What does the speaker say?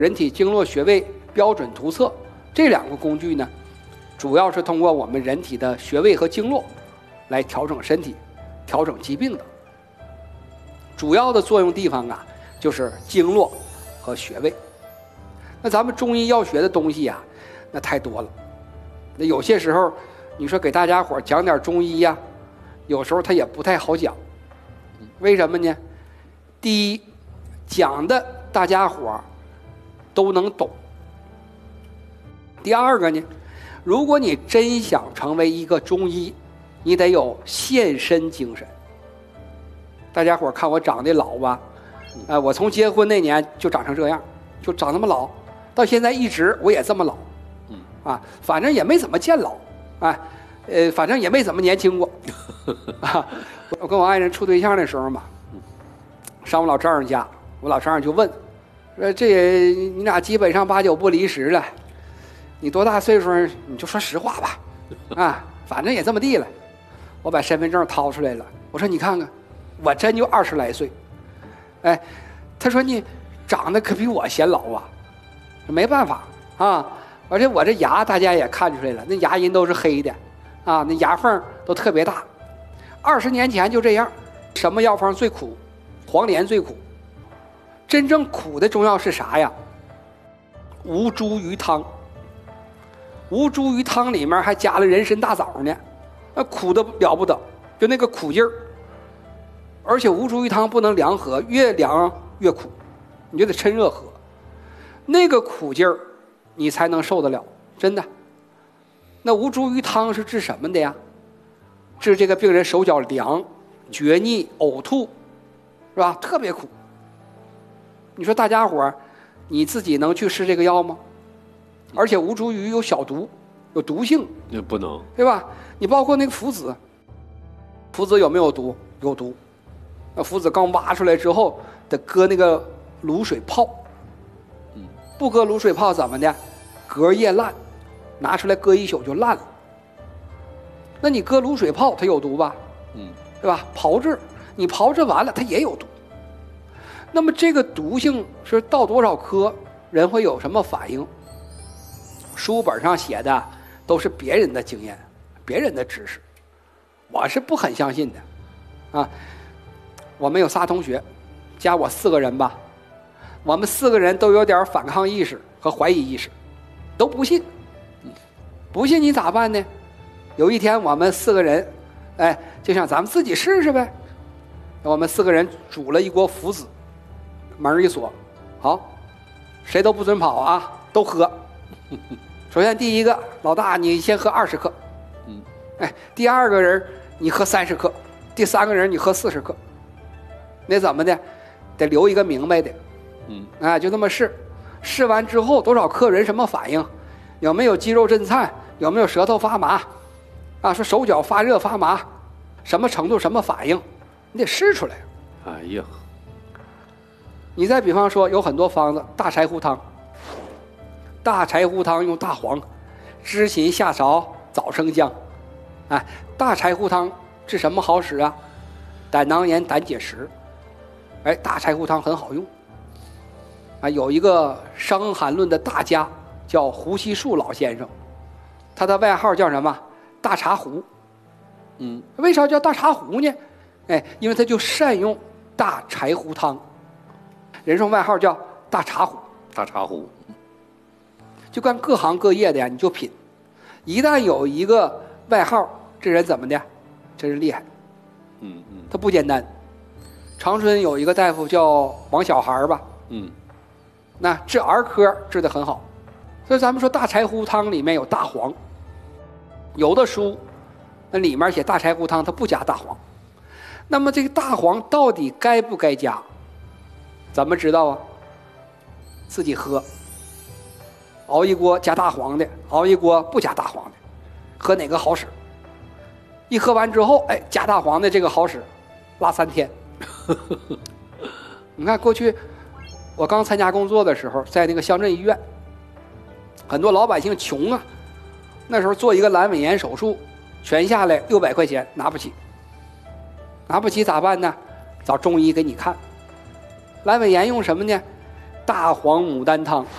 人体经络穴位标准图册这两个工具呢，主要是通过我们人体的穴位和经络来调整身体、调整疾病的。主要的作用地方啊，就是经络和穴位。那咱们中医药学的东西啊，那太多了。那有些时候，你说给大家伙讲点中医呀，有时候它也不太好讲。为什么呢？第一，讲的大家伙都能懂。第二个呢，如果你真想成为一个中医，你得有献身精神。大家伙看我长得老吧，我从结婚那年就长成这样，就长那么老，到现在一直我也这么老，反正也没怎么见老，反正也没怎么年轻过，我跟我爱人处对象的时候嘛，上我老丈人家，我老丈人就问，说这你俩基本上8、9不离10了，你多大岁数你就说实话吧，反正也这么地了。我把身份证掏出来了，我说你看看，我真就20来岁，他说你长得可比我显老啊，没办法啊，而且我这牙大家也看出来了，那牙龈都是黑的啊，那牙缝都特别大。20年前就这样。什么药方最苦？黄连最苦。真正苦的中药是啥呀？吴茱萸汤。吴茱萸汤里面还加了人参大枣呢，那苦的了不得，就那个苦劲儿。而且吴茱萸汤不能凉喝，越凉越苦，你就得趁热喝。那个苦劲儿你才能受得了，真的。那吴茱萸汤是治什么的呀？治这个病人手脚凉、厥逆、呕吐，是吧？特别苦。你说大家伙你自己能去试这个药吗？而且吴茱萸有小毒，有毒性， 也不能， 对吧？你包括那个附子，附子有没有毒？有毒。那附子刚挖出来之后，得搁那个卤水泡。不搁卤水泡怎么的？隔夜烂，拿出来搁1宿就烂了。那你搁卤水泡，它有毒吧？对吧？炮制，你炮制完了，它也有毒。那么这个毒性是到多少克，人会有什么反应？书本上写的都是别人的经验，别人的知识，我是不很相信的啊。我们有仨同学，加我4个人吧，我们4个人都有点反抗意识和怀疑意识，都不信。不信你咋办呢？有一天我们4个人，就想咱们自己试试呗。我们4个人煮了一锅附子，门一锁，好，谁都不准跑啊，都喝。首先第一个老大，你先喝20克，第二个人你喝30克，第3个人你喝40克。那怎么的？得留一个明白的，就这么试。试完之后多少克人什么反应？有没有肌肉震颤？有没有舌头发麻？说手脚发热发麻，什么程度什么反应？你得试出来。 哎呀， 你再比方说有很多方子，大柴胡汤。大柴胡汤用大黄、知芹、夏芍、枣生姜。大柴胡汤治什么好使啊？胆囊炎、胆结石。大柴胡汤很好用。有一个《伤寒论》的大家叫胡锡树老先生，他的外号叫什么？大茶壶。为啥叫大茶壶呢？因为他就善用大柴胡汤，人送外号叫大茶壶。 大茶壶。 就干各行各业的呀，你就品。一旦有一个外号，这人怎么的？真是厉害。他不简单。长春有一个大夫叫王小孩吧，那治儿科治得很好。所以咱们说大柴胡汤里面有大黄，有的书那里面写大柴胡汤它不加大黄。那么这个大黄到底该不该加？怎么知道啊？自己喝，熬一锅加大黄的，熬一锅不加大黄的，喝哪个好使？一喝完之后，加大黄的这个好使，拉3天。你看过去我刚参加工作的时候，在那个乡镇医院，很多老百姓穷啊，那时候做一个阑尾炎手术，全下来600块钱拿不起。拿不起咋办呢？找中医给你看。阑尾炎用什么呢？大黄牡丹汤。